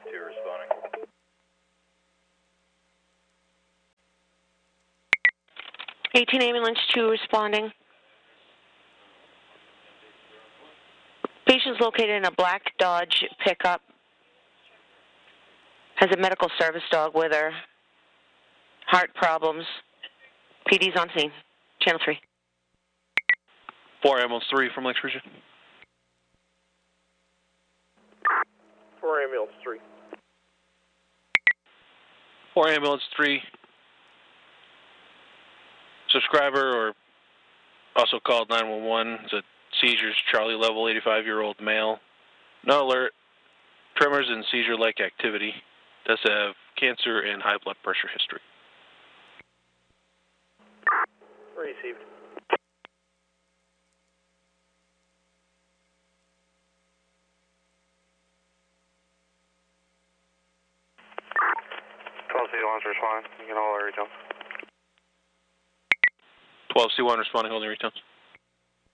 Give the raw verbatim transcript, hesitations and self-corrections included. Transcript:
two responding. eighteen ambulance two responding. Patient's located in a black Dodge pickup. Has a medical service dog with her. Heart problems. P D's on scene. Channel three. four ambulance three from Lakes Region. four ambulance three. four ambulance three. Subscriber, or also called nine one one, is a seizures, Charlie level, eighty-five-year-old male. No alert. Tremors and seizure-like activity. Does have cancer and high blood pressure history. Received. twelve C one responding. You can all area tone. twelve C one responding, holding retones.